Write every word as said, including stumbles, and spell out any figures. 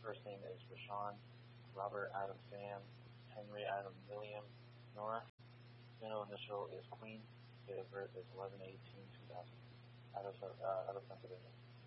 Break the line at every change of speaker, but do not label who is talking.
first name is Rashawn, Robert Adam Sam, Henry Adam William, Nora. Middle initial is Queen. Date of birth is eleven eighteen two thousand. Out of, uh, out of Pennsylvania.